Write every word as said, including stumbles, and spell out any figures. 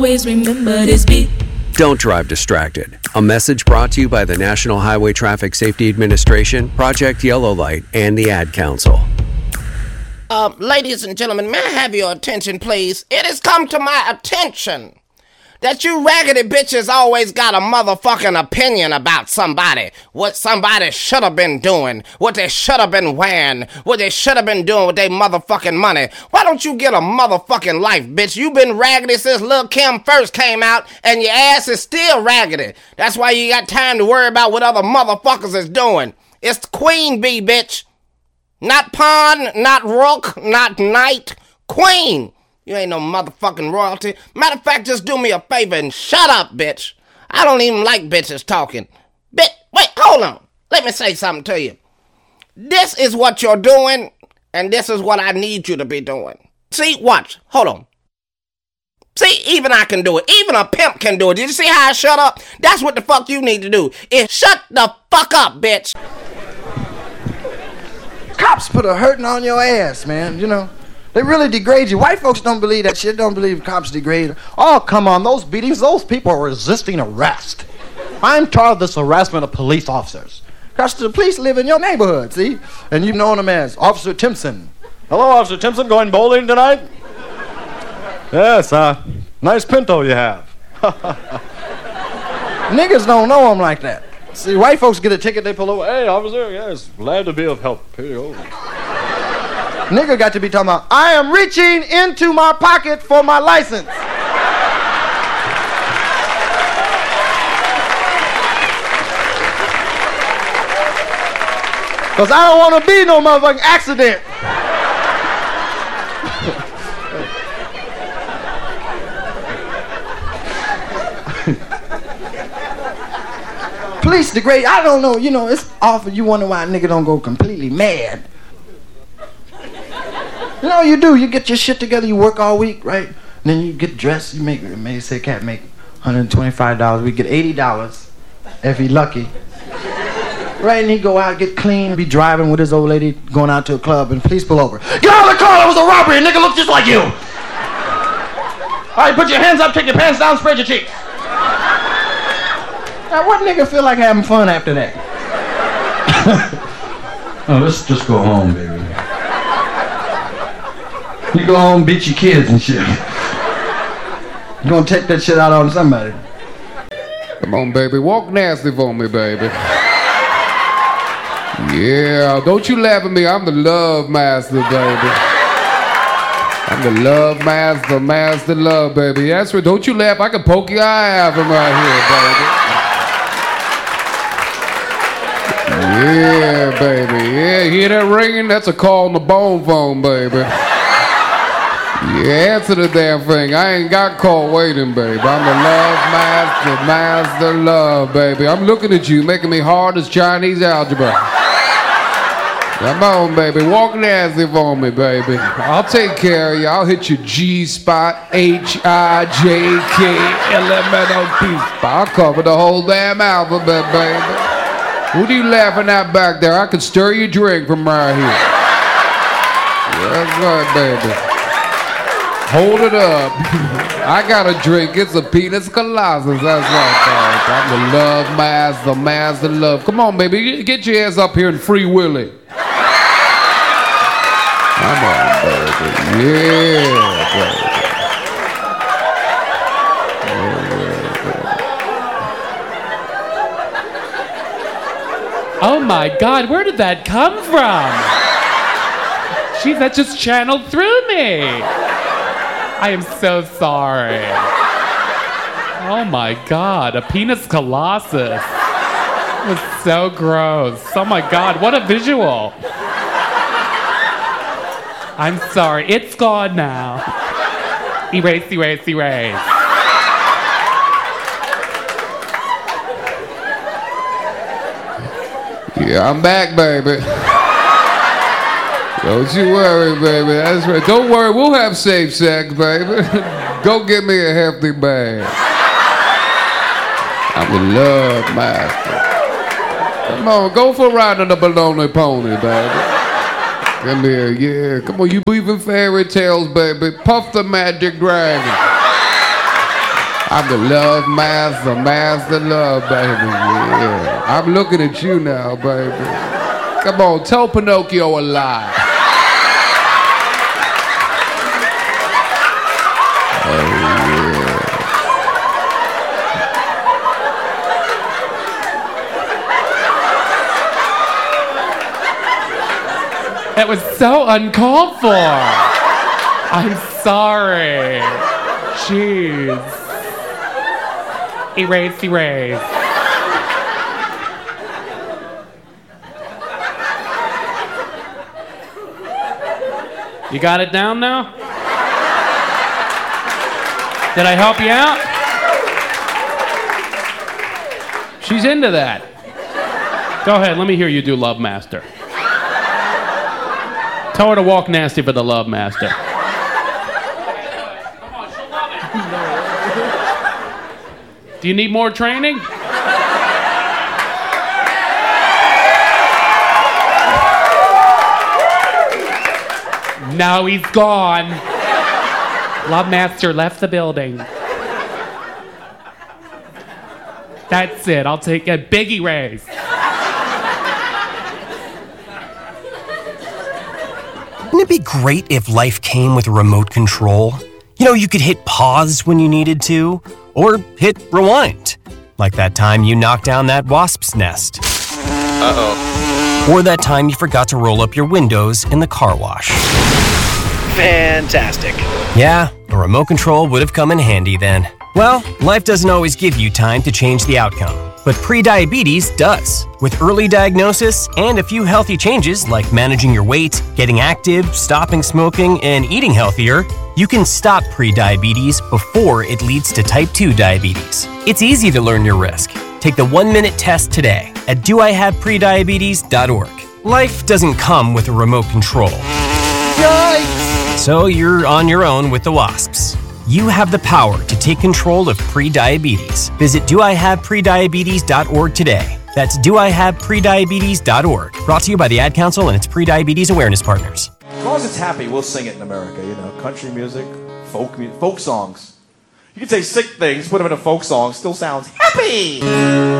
Always remember this beat. Don't drive distracted. A message brought to you by the National Highway Traffic Safety Administration, Project Yellow Light, and the Ad Council. Uh, ladies and gentlemen, may I have your attention, please? It has come to my attention that you raggedy bitches always got a motherfucking opinion about somebody. What somebody should have been doing. What they should have been wearing. What they should have been doing with their motherfucking money. Why don't you get a motherfucking life, bitch? You been raggedy since Lil' Kim first came out, and your ass is still raggedy. That's why you got time to worry about what other motherfuckers is doing. It's the queen bee, bitch. Not pawn, not rook, not knight. Queen. You ain't no motherfucking royalty. Matter of fact, just do me a favor and shut up, bitch. I don't even like bitches talking. Bitch, wait, hold on. Let me say something to you. This is what you're doing, and this is what I need you to be doing. See, watch. Hold on. See, even I can do it. Even a pimp can do it. Did you see how I shut up? That's what the fuck you need to do. Is shut the fuck up, bitch. Cops put a hurting on your ass, man, you know. They really degrade you. White folks don't believe that shit, don't believe cops degrade. Oh, come on, those beatings, those people are resisting arrest. I'm tired of this harassment of police officers. Because the police live in your neighborhood, see? And you've known them as Officer Timpson. Hello, Officer Timpson, going bowling tonight? Yes, uh, nice Pinto you have. Niggas don't know them like that. See, white folks get a ticket, they pull over. Hey, officer, yes, glad to be of help. Here you go. Nigga got to be talking about, I am reaching into my pocket for my license. Because I don't want to be no motherfucking accident. Police degrade, I don't know, you know, it's often you wonder why a nigga don't go completely mad. You know, you do. You get your shit together. You work all week, right? And then you get dressed. You make, maybe say, cat make one hundred twenty-five dollars. We get eighty dollars if he lucky. Right? And he go out, get clean, be driving with his old lady, going out to a club, and police pull over. Get out of the car! That was a robbery! A nigga look just like you! All right, put your hands up, take your pants down, spread your cheeks. Now, what nigga feel like having fun after that? Oh, let's just go home, baby. You go home, beat your kids and shit. You gonna take that shit out on somebody. Come on, baby. Walk nasty for me, baby. Yeah, don't you laugh at me. I'm the love master, baby. I'm the love master, master love, baby. That's right. Don't you laugh. I can poke your eye out from right here, baby. Yeah, baby. Yeah, hear that ringing? That's a call on the bone phone, baby. Yeah, answer the damn thing. I ain't got call waiting, baby. I'm the love master, master love, baby. I'm looking at you, making me hard as Chinese algebra. Come on, baby. Walk nasty for me, baby. I'll take care of you. I'll hit your G-spot, H I J K L M N O P spot. I'll cover the whole damn alphabet, baby. What are you laughing at back there? I can stir your drink from right here. That's right, baby. Hold it up. I got a drink. It's a penis colossus. That's right, guys. I'm the love master, master love. Come on, baby. Get your ass up here and free Willy. Come on, baby. Yeah, baby. Oh my God, where did that come from? Jeez, that just channeled through me. I am so sorry. Oh my God, a penis colossus. It was so gross. Oh my God, what a visual. I'm sorry, it's gone now. Erase, erase, erase. Yeah, I'm back, baby. Don't you worry, baby. That's right. Don't worry, we'll have safe sex, baby. Go get me a hefty bag. I'm the love master. Come on, go for a ride on the baloney pony, baby. Come here, yeah. Come on, you believe in fairy tales, baby. Puff the magic dragon. I'm the love master, master love, baby. Yeah. I'm looking at you now, baby. Come on, tell Pinocchio a lie. Oh, yeah. That was so uncalled for. I'm sorry. Jeez. Erase, erase. You got it down now? Did I help you out? She's into that. Go ahead, let me hear you do Love Master. Tell her to walk nasty for the Love Master. Do you need more training? No, he's gone. Love Master left the building. That's it. I'll take a big erase. Wouldn't it be great if life came with a remote control? You know, you could hit pause when you needed to, or hit rewind. Like that time you knocked down that wasp's nest. Uh-oh. Or that time you forgot to roll up your windows in the car wash. Fantastic. Yeah, a remote control would have come in handy then. Well, life doesn't always give you time to change the outcome, but prediabetes does. With early diagnosis and a few healthy changes like managing your weight, getting active, stopping smoking, and eating healthier, you can stop prediabetes before it leads to type two diabetes. It's easy to learn your risk. Take the one-minute test today at do I have prediabetes dot org. Life doesn't come with a remote control. Yikes! So you're on your own with the wasps. You have the power to take control of prediabetes. Visit do I have prediabetes dot org today. That's do I have prediabetes dot org. Brought to you by the Ad Council and its Prediabetes Awareness Partners. As long as it's happy, we'll sing it in America. You know, country music, folk music, folk songs. You can say sick things, put them in a folk song, still sounds happy.